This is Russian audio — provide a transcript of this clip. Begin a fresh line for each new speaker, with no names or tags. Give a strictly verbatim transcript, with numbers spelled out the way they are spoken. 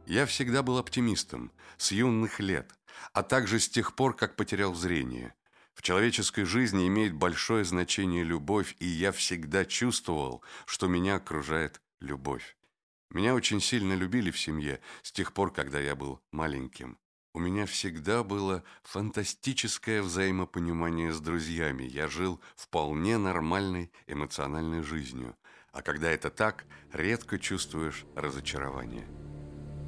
Я всегда был оптимистом, с юных лет, а также с тех пор, как потерял зрение. В человеческой жизни имеет большое значение любовь, и я всегда чувствовал, что меня окружает любовь. Меня очень сильно любили в семье с тех пор, когда я был маленьким. У меня всегда было фантастическое взаимопонимание с друзьями. Я жил вполне нормальной эмоциональной жизнью. А когда это так, редко чувствуешь разочарование.